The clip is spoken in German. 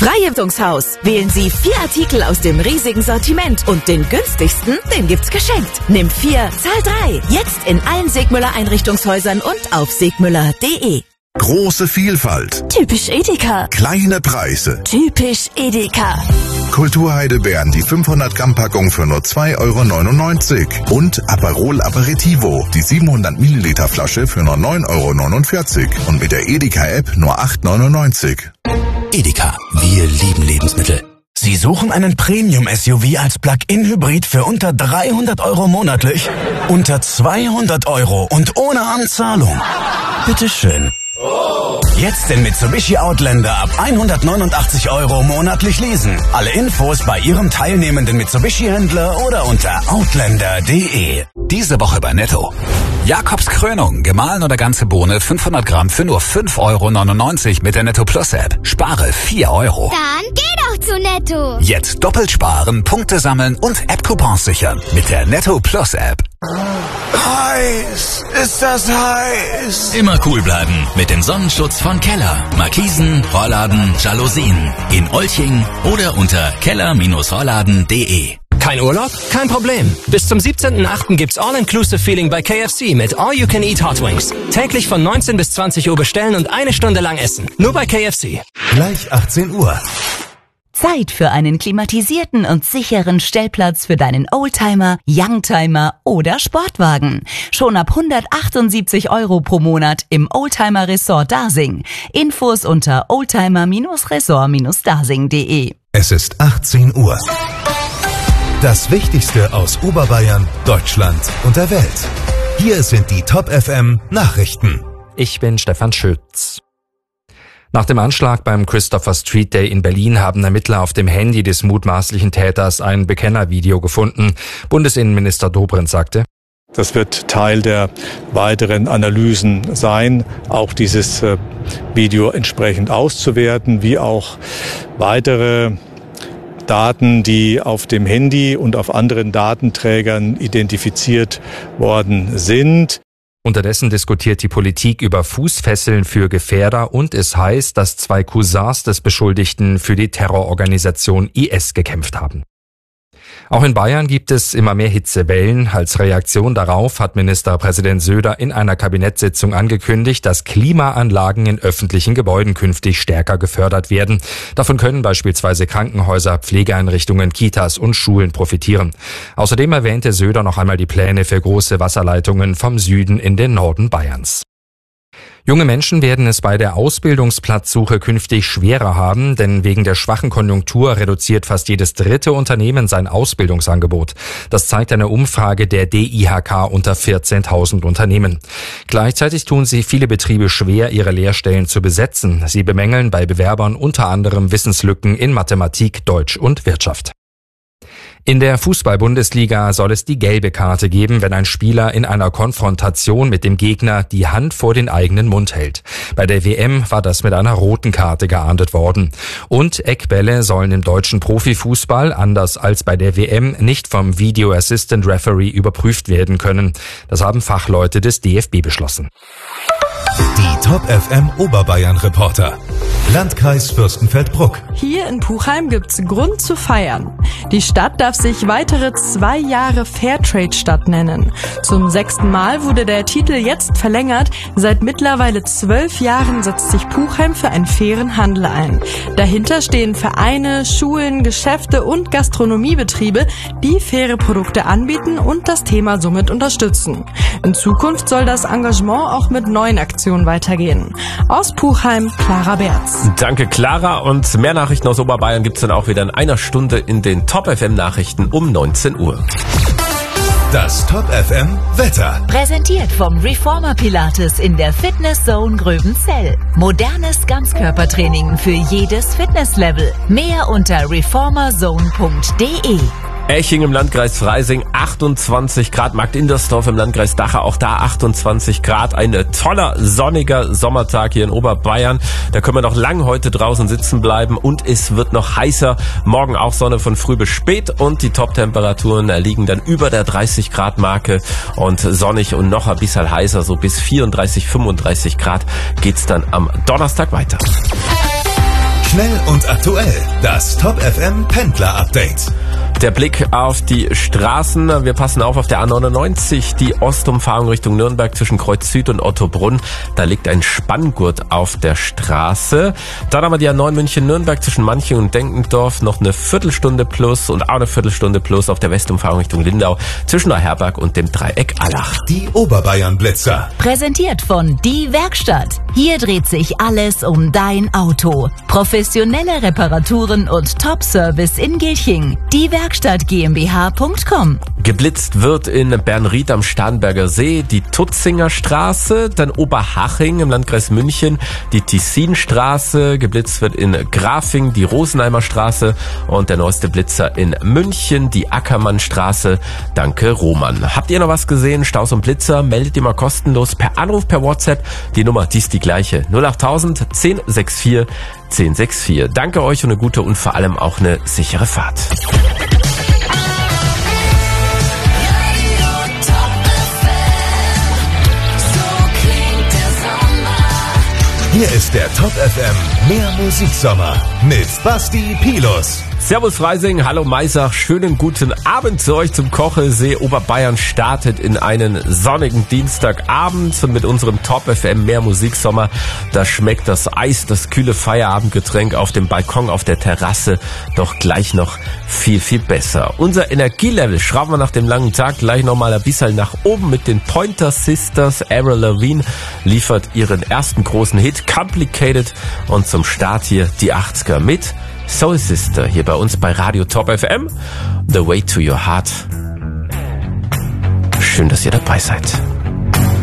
Freiheitungshaus. Wählen Sie 4 Artikel aus dem riesigen Sortiment und den günstigsten, den gibt's geschenkt. Nimm 4, zahl 3. Jetzt in allen Segmüller Einrichtungshäusern und auf segmüller.de. Große Vielfalt. Typisch Edeka. Kleine Preise. Typisch Edeka. Kulturheidelbeeren, die 500 Gramm Packung für nur 2,99 €. Und Aperol Aperitivo, die 700 Milliliter Flasche für nur 9,49 €. Und mit der Edeka-App nur 8,99 €. Edeka, wir lieben Lebensmittel. Sie suchen einen Premium-SUV als Plug-in-Hybrid für unter 300 € monatlich? Unter 200 € und ohne Anzahlung? Bitteschön. Jetzt den Mitsubishi Outlander ab 189 € monatlich leasen. Alle Infos bei Ihrem teilnehmenden Mitsubishi-Händler oder unter outlander.de. Diese Woche bei Netto. Jakobs Krönung, gemahlen oder ganze Bohne 500 Gramm für nur 5,99 € mit der Netto Plus App. Spare 4 €. Dann geh doch zu Netto. Jetzt doppelt sparen, Punkte sammeln und App-Coupons sichern mit der Netto Plus App. Heiß, ist das heiß. Immer cool bleiben mit dem Sonnenschutz von Keller. Markisen, Rollladen, Jalousien. In Olching oder unter keller-rollladen.de. Kein Urlaub? Kein Problem. Bis zum 17.08. gibt's All-Inclusive-Feeling bei KFC mit All-You-Can-Eat Hot Wings. Täglich von 19 bis 20 Uhr bestellen und 1 Stunde lang essen. Nur bei KFC. Gleich 18 Uhr. Zeit für einen klimatisierten und sicheren Stellplatz für deinen Oldtimer, Youngtimer oder Sportwagen. Schon ab 178 € pro Monat im Oldtimer Resort Dasing. Infos unter oldtimer-resort-dasing.de. Es ist 18 Uhr. Das Wichtigste aus Oberbayern, Deutschland und der Welt. Hier sind die Top FM Nachrichten. Ich bin Stefan Schütz. Nach dem Anschlag beim Christopher Street Day in Berlin haben Ermittler auf dem Handy des mutmaßlichen Täters ein Bekennervideo gefunden. Bundesinnenminister Dobrindt sagte: Das wird Teil der weiteren Analysen sein, auch dieses Video entsprechend auszuwerten, wie auch weitere Daten, die auf dem Handy und auf anderen Datenträgern identifiziert worden sind. Unterdessen diskutiert die Politik über Fußfesseln für Gefährder und es heißt, dass 2 Cousins des Beschuldigten für die Terrororganisation IS gekämpft haben. Auch in Bayern gibt es immer mehr Hitzewellen. Als Reaktion darauf hat Ministerpräsident Söder in einer Kabinettssitzung angekündigt, dass Klimaanlagen in öffentlichen Gebäuden künftig stärker gefördert werden. Davon können beispielsweise Krankenhäuser, Pflegeeinrichtungen, Kitas und Schulen profitieren. Außerdem erwähnte Söder noch einmal die Pläne für große Wasserleitungen vom Süden in den Norden Bayerns. Junge Menschen werden es bei der Ausbildungsplatzsuche künftig schwerer haben, denn wegen der schwachen Konjunktur reduziert fast jedes 3. Unternehmen sein Ausbildungsangebot. Das zeigt eine Umfrage der DIHK unter 14.000 Unternehmen. Gleichzeitig tun sich viele Betriebe schwer, ihre Lehrstellen zu besetzen. Sie bemängeln bei Bewerbern unter anderem Wissenslücken in Mathematik, Deutsch und Wirtschaft. In der Fußball-Bundesliga soll es die gelbe Karte geben, wenn ein Spieler in einer Konfrontation mit dem Gegner die Hand vor den eigenen Mund hält. Bei der WM war das mit einer roten Karte geahndet worden. Und Eckbälle sollen im deutschen Profifußball, anders als bei der WM, nicht vom Video Assistant Referee überprüft werden können. Das haben Fachleute des DFB beschlossen. Die Top FM Oberbayern Reporter. Landkreis Fürstenfeldbruck. Hier in Puchheim gibt's Grund zu feiern. Die Stadt darf sich weitere 2 Jahre Fairtrade-Stadt nennen. Zum 6. Mal wurde der Titel jetzt verlängert. Seit mittlerweile 12 Jahren setzt sich Puchheim für einen fairen Handel ein. Dahinter stehen Vereine, Schulen, Geschäfte und Gastronomiebetriebe, die faire Produkte anbieten und das Thema somit unterstützen. In Zukunft soll das Engagement auch mit neuen Aktionen weitergehen. Aus Puchheim, Clara Berz. Danke, Clara. Und mehr Nachrichten aus Oberbayern gibt's dann auch wieder in einer Stunde in den Top FM Nachrichten um 19 Uhr. Das Top FM Wetter. Präsentiert vom Reformer Pilates in der Fitness Zone Gröbenzell. Modernes Ganzkörpertraining für jedes Fitnesslevel. Mehr unter reformerzone.de. Eching im Landkreis Freising 28 Grad, Markt Indersdorf im Landkreis Dachau auch da 28 Grad. Ein toller, sonniger Sommertag hier in Oberbayern. Da können wir noch lang heute draußen sitzen bleiben und es wird noch heißer. Morgen auch Sonne von früh bis spät und die Top-Temperaturen liegen dann über der 30 Grad Marke und sonnig und noch ein bisschen heißer, so bis 34, 35 Grad geht's dann am Donnerstag weiter. Schnell und aktuell. Das Top FM Pendler Update. Der Blick auf die Straßen. Wir passen auf der A99, die Ostumfahrung Richtung Nürnberg zwischen Kreuz Süd und Ottobrunn. Da liegt ein Spanngurt auf der Straße. Dann haben wir die A9 München-Nürnberg zwischen Manching und Denkendorf. Noch eine Viertelstunde plus und auch eine Viertelstunde plus auf der Westumfahrung Richtung Lindau zwischen Neuherberg und dem Dreieck Allach. Die Oberbayern-Blitzer. Präsentiert von Die Werkstatt. Hier dreht sich alles um dein Auto. Professionelle Reparaturen und Top-Service in Gilching. Die Werkstatt GmbH.com. Geblitzt wird in Bernried am Starnberger See die Tutzinger Straße, dann Oberhaching im Landkreis München, die Tessinstraße. Geblitzt wird in Grafing die Rosenheimer Straße und der neueste Blitzer in München, die Ackermannstraße. Danke, Roman. Habt ihr noch was gesehen? Staus und Blitzer? Meldet ihr mal kostenlos per Anruf, per WhatsApp. Die Nummer, die ist die gleiche. 08000 1064 1064. Danke euch und eine gute und vor allem auch eine sichere Fahrt. Hier ist der Top FM Mehr Musiksommer mit Basti Pilus. Servus Freising, hallo Maisach, schönen guten Abend zu euch zum Kochelsee. Oberbayern startet in einen sonnigen Dienstagabend und mit unserem Top FM Mehr Musiksommer, da schmeckt das Eis, das kühle Feierabendgetränk auf dem Balkon, auf der Terrasse doch gleich noch viel, viel besser. Unser Energielevel schrauben wir nach dem langen Tag gleich nochmal ein bisschen nach oben mit den Pointer Sisters. Avril Lavigne liefert ihren ersten großen Hit Complicated und zum Start hier die 80er mit Soul Sister hier bei uns bei Radio Top FM. The Way to Your Heart. Schön, dass ihr dabei seid.